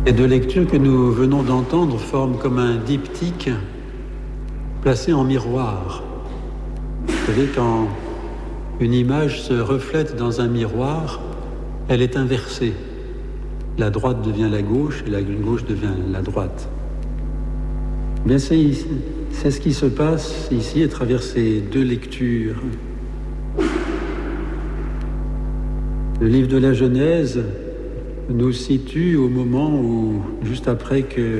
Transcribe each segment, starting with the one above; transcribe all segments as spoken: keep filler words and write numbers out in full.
Les deux lectures que nous venons d'entendre forment comme un diptyque placé en miroir. Vous savez, quand une image se reflète dans un miroir, elle est inversée. La droite devient la gauche et la gauche devient la droite. Bien, c'est, c'est ce qui se passe ici à travers ces deux lectures. Le livre de la Genèse nous situe au moment où, juste après que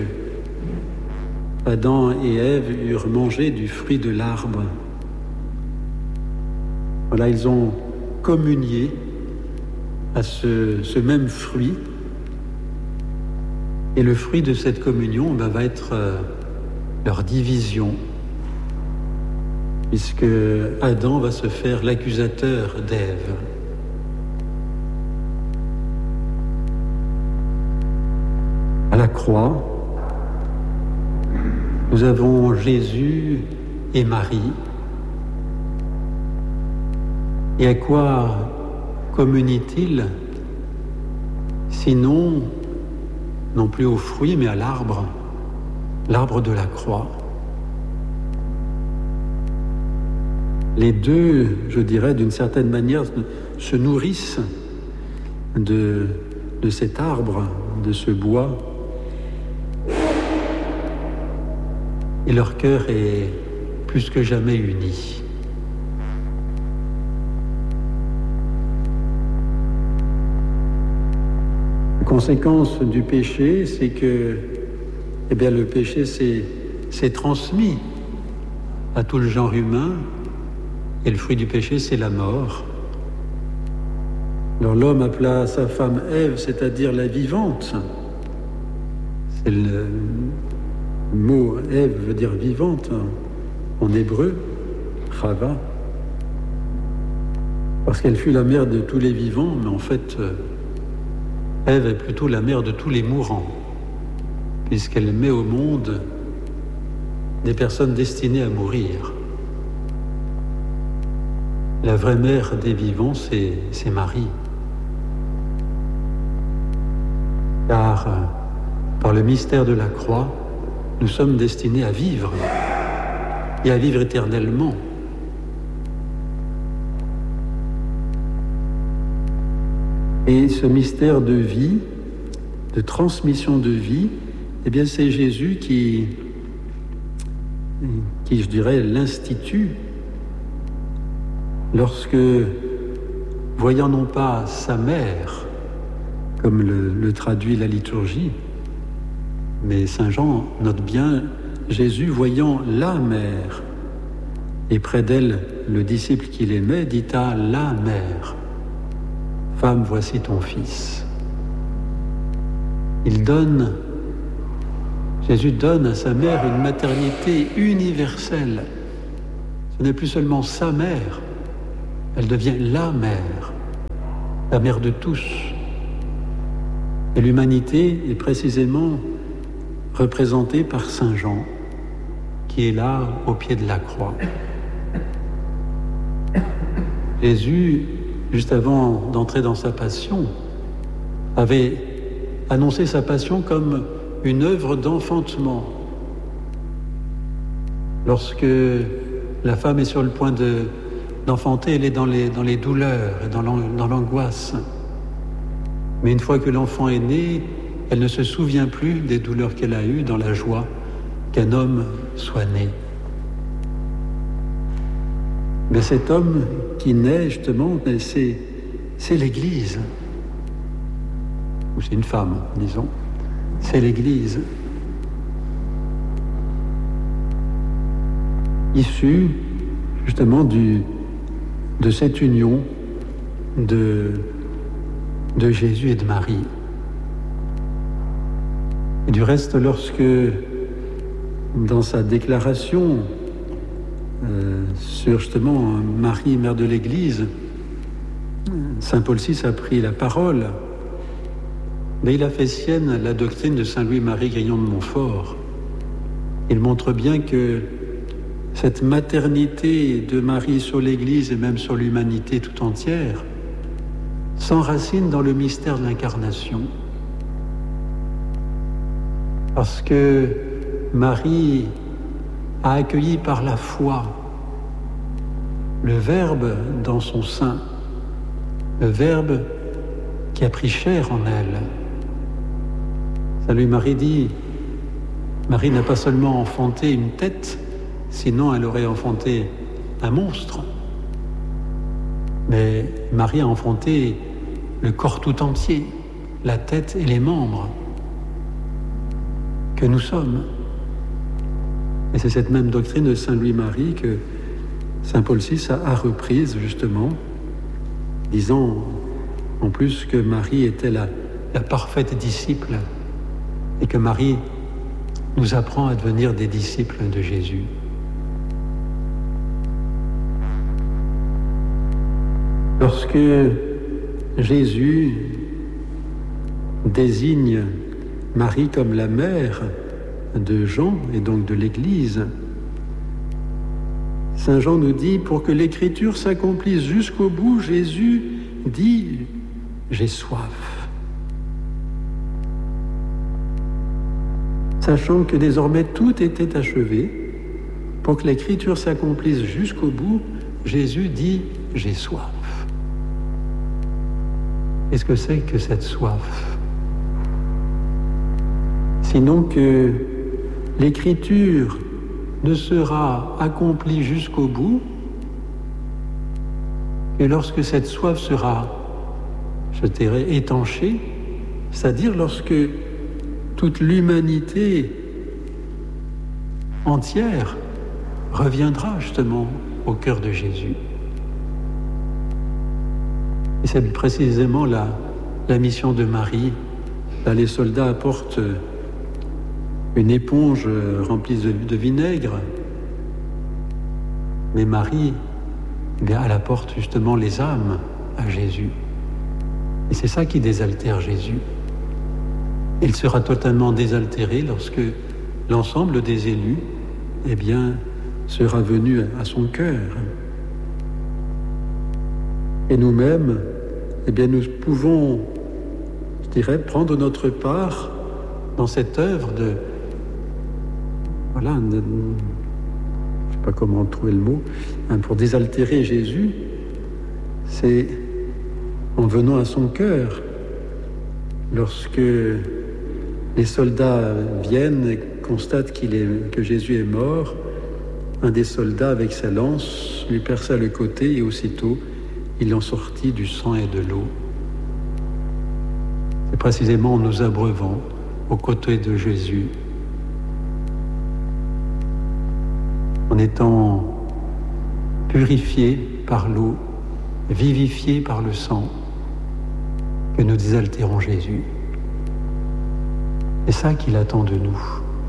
Adam et Ève eurent mangé du fruit de l'arbre, voilà, ils ont communié à ce, ce même fruit. Et le fruit de cette communion ben, va être euh, leur division, puisque Adam va se faire l'accusateur d'Ève. À la croix, nous avons Jésus et Marie. Et à quoi communient-ils, sinon, non plus au fruit, mais à l'arbre, l'arbre de la croix. Les deux, je dirais, d'une certaine manière, se nourrissent de, de cet arbre, de ce bois. Et leur cœur est plus que jamais uni. La conséquence du péché, c'est que eh bien, le péché s'est, s'est transmis à tout le genre humain, et le fruit du péché, c'est la mort. Alors l'homme appela sa femme Ève, c'est-à-dire la vivante. C'est le mot Ève veut dire vivante en hébreu, Chava, parce qu'elle fut la mère de tous les vivants, mais en fait, Ève est plutôt la mère de tous les mourants, puisqu'elle met au monde des personnes destinées à mourir. La vraie mère des vivants, c'est, c'est Marie. Car euh, par le mystère de la croix, nous sommes destinés à vivre et à vivre éternellement. Et ce mystère de vie, de transmission de vie, eh bien c'est Jésus qui, qui je dirais, l'institue lorsque, voyant non pas sa mère, comme le, le traduit la liturgie, mais Saint Jean note bien Jésus voyant la mère, et près d'elle le disciple qu'il aimait dit à la mère, « Femme, voici ton fils ». Il donne, Jésus donne à sa mère une maternité universelle. Ce n'est plus seulement sa mère, elle devient la mère, la mère de tous. Et l'humanité est précisément représentée par Saint Jean, qui est là au pied de la croix. Jésus, juste avant d'entrer dans sa passion, avait annoncé sa passion comme une œuvre d'enfantement. Lorsque la femme est sur le point de, d'enfanter, elle est dans les, dans les douleurs et dans, dans l'angoisse. Mais une fois que l'enfant est né, elle ne se souvient plus des douleurs qu'elle a eues dans la joie qu'un homme soit né. Mais cet homme qui naît justement, c'est, c'est l'Église. Ou c'est une femme, disons. C'est l'Église. Issue justement du, de cette union de, de Jésus et de Marie. Et du reste, lorsque, dans sa déclaration euh, sur justement Marie, mère de l'Église, Saint Paul six a pris la parole, mais il a fait sienne la doctrine de Saint Louis-Marie Grignon de Montfort. Il montre bien que cette maternité de Marie sur l'Église et même sur l'humanité tout entière s'enracine dans le mystère de l'incarnation. parce que Marie a accueilli par la foi le Verbe dans son sein, le Verbe qui a pris chair en elle. Salut Marie dit, Marie n'a pas seulement enfanté une tête, sinon elle aurait enfanté un monstre. Mais Marie a enfanté le corps tout entier, la tête et les membres que nous sommes. Et c'est cette même doctrine de Saint Louis-Marie que Saint Paul six a, a reprise justement, disant en plus que Marie était la, la parfaite disciple et que Marie nous apprend à devenir des disciples de Jésus. Lorsque Jésus désigne Marie comme la mère de Jean et donc de l'Église, Saint Jean nous dit, pour que l'Écriture s'accomplisse jusqu'au bout, Jésus dit, j'ai soif. Sachant que désormais tout était achevé, pour que l'Écriture s'accomplisse jusqu'au bout, Jésus dit, j'ai soif. Qu'est-ce que c'est que cette soif? Sinon que l'Écriture ne sera accomplie jusqu'au bout que lorsque cette soif sera, je dirais, étanchée, c'est-à-dire lorsque toute l'humanité entière reviendra justement au cœur de Jésus. Et c'est précisément la, la mission de Marie. Là, les soldats apportent une éponge remplie de, de vinaigre, mais Marie, eh bien, elle apporte justement les âmes à Jésus. Et c'est ça qui désaltère Jésus. Il sera totalement désaltéré lorsque l'ensemble des élus, eh bien, sera venu à son cœur. Et nous-mêmes, eh bien, nous pouvons, je dirais, prendre notre part dans cette œuvre de, voilà, de, je ne sais pas comment trouver le mot, hein, pour désaltérer Jésus, c'est en venant à son cœur. Lorsque les soldats viennent et constatent qu'il est, que Jésus est mort, un des soldats, avec sa lance, lui perça le côté et aussitôt, il en sortit du sang et de l'eau. C'est précisément en nous abreuvant aux côtés de Jésus, en étant purifiés par l'eau, vivifiés par le sang, que nous désaltérons Jésus. C'est ça qu'il attend de nous.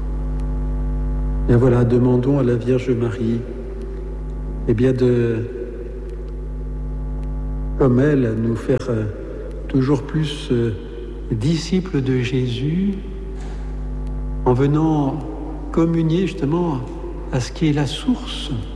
Et voilà, demandons à la Vierge Marie, eh bien de, comme elle, nous faire euh, toujours plus euh, disciples de Jésus, en venant communier justement à ce qui est la source